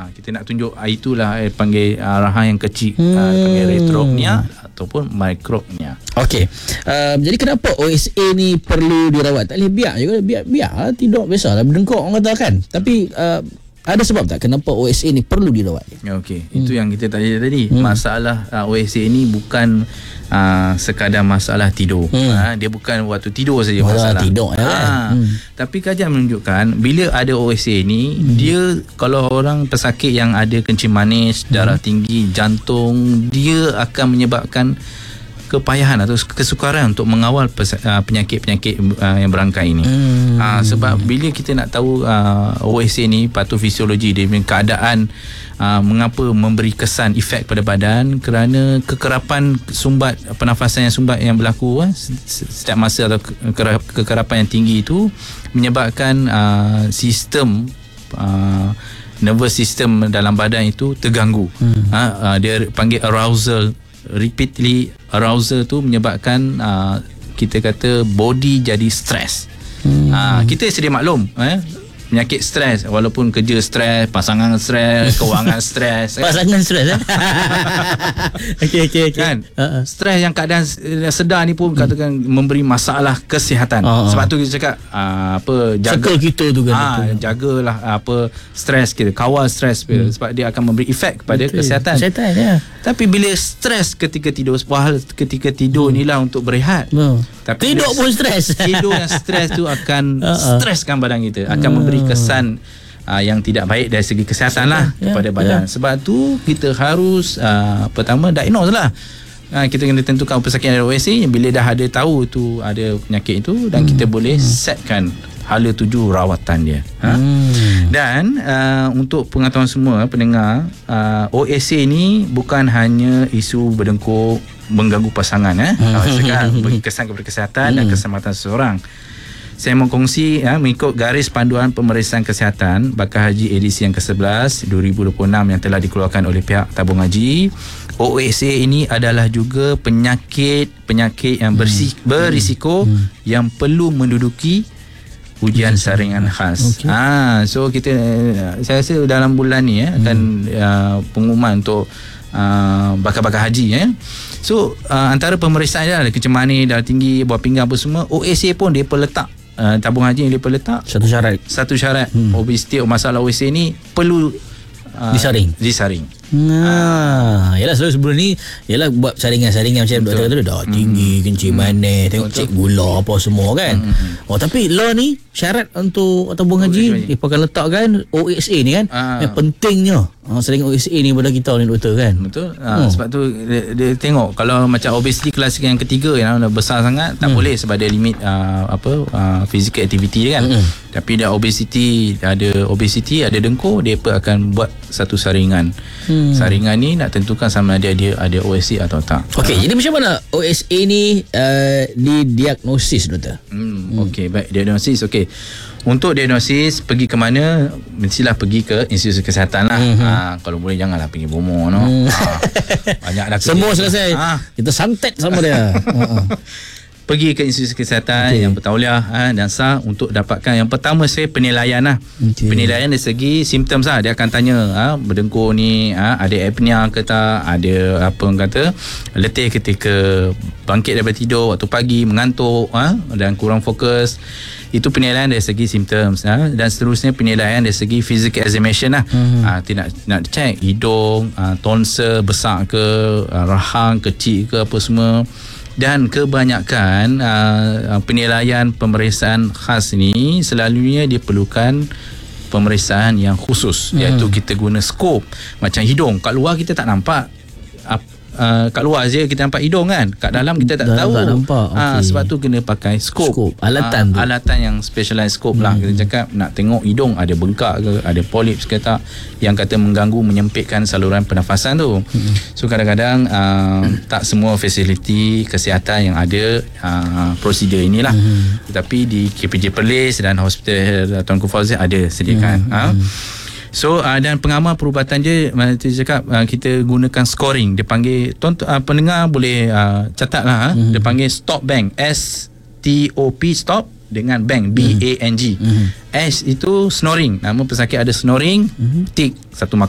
kita nak tunjuk itulah panggil arahan yang kecil, panggil retrognia ataupun micrognia. Okey. Jadi kenapa OSA ni perlu dirawat? Tak boleh biar je, biar tidur biasalah berdengkok orang kata kan. Tapi ada sebab tak kenapa OSA ni perlu dirawat? Okey, itu yang kita tanya tadi. Masalah OSA ni bukan sekadar masalah tidur. Dia bukan waktu tidur saja masalah. Tidur Tapi kajian menunjukkan bila ada OSA ni, dia kalau orang pesakit yang ada kencing manis, darah tinggi, jantung, dia akan menyebabkan kepayahan atau kesukaran untuk mengawal penyakit-penyakit yang berangkai ini. Sebab bila kita nak tahu OSA ni patofisiologi dia, keadaan mengapa memberi kesan efek pada badan, kerana kekerapan sumbat pernafasan yang berlaku setiap masa atau kekerapan yang tinggi itu menyebabkan sistem nervous system dalam badan itu terganggu. Dia panggil arousal. Repeatedly arousal tu menyebabkan kita kata body jadi stres. Kita sedia maklum penyakit stres, walaupun kerja stres, pasangan stres, kewangan stres, pasangan stres okey kan. Stres yang keadaan sedar ni pun katakan memberi masalah kesihatan. Sebab tu kita cakap jaga kita tu kan, jagalah stres kita, kawal stres sebab dia akan memberi efek kepada kesihatan ya. Tapi bila stres ketika tidur, sebuah hal ketika tidur inilah untuk berehat. Tapi tidur pun stres. Tidur yang stres tu akan streskan badan kita, akan memberi kesan yang tidak baik dari segi kesihatan lah kepada badan. Sebab tu kita harus pertama diagnose lah. Kita kena tentukan pesakit ada OSA. Bila dah ada tahu tu ada penyakit itu, dan kita boleh setkan hala tuju rawatan dia. Dan untuk pengetahuan semua pendengar, OSA ni bukan hanya isu berdengkur mengganggu pasangan. Bagi kesan kepada kesihatan dan keselamatan seseorang. Saya mengkongsi mengikut garis panduan pemeriksaan kesihatan Bakal Haji edisi yang ke-11 2026 yang telah dikeluarkan oleh pihak tabung haji. OSA ini adalah juga penyakit yang berisiko yang perlu menduduki ujian saringan khas. So kita, saya rasa dalam bulan ni akan pengumuman untuk bakal haji. So antara pemeriksaan dia ada kencing manis, darah tinggi, buah pinggang apa semua. OSA pun dia letak, tabung haji yang dia letak satu syarat. Obesiti, masalah OSA ni perlu disaring. Yalah, selalu sebelum ni yalah buat saringan macam doktor kata dah tinggi, kencing manis, tengok cek gula apa semua kan. Tapi law ni syarat untuk tabung haji dia pakai letakkan OSA ni kan. Yang pentingnya saringan OSA ni pada kita ni doktor kan. Betul. Sebab tu dia tengok kalau macam obesity kelas yang ketiga yang besar sangat tak boleh, sebab dia limit physical activity kan. Tapi dah obesity ada dengkur, dia akan buat satu saringan. Saringan ni nak tentukan sama ada dia ada OSA atau tak. Okey, jadi macam mana OSA ni didiagnosis doktor? Okey, baik, diagnosis. Okey. Untuk diagnosis pergi ke mana? Mestilah pergi ke institusi kesihatan lah. Kalau boleh janganlah pergi Bomo banyak dah semua selesai. Kita santet sama dia. Pergi ke institusi kesihatan yang bertauliah dan sah untuk dapatkan yang pertama sekali penilaian lah. Penilaian dari segi simptom lah. Dia akan tanya berdengkur ni ada apnea ke tak, ada apa orang kata letih ketika bangkit daripada tidur waktu pagi, mengantuk dan kurang fokus. Itu penilaian dari segi simptom dan seterusnya penilaian dari segi physical examination lah. Nak cek hidung, tonsil besar ke, rahang kecil ke apa semua. Dan kebanyakan penilaian pemeriksaan khas ni selalunya dia perlukan pemeriksaan yang khusus, iaitu kita guna skop. Macam hidung, kat luar kita tak nampak, kat luar je kita nampak hidung kan, kat dalam kita tak tahu. Sebab tu kena pakai skop. Alatan yang specialized skop lah. Kita cakap nak tengok hidung ada bengkak ke, ada polips ke tak, yang kata mengganggu, menyempitkan saluran pernafasan tu. So kadang-kadang tak semua fasiliti kesihatan yang ada prosedur inilah. Tetapi di KPJ Perlis dan Hospital Tuanku Fauzi ada sediakan. So dan pengamal perubatan je cakap kita gunakan scoring. Dia panggil pendengar boleh catatlah. Dia panggil stop bank, STOP stop dengan bank, BANG. S itu snoring. Nama pesakit ada snoring, tik satu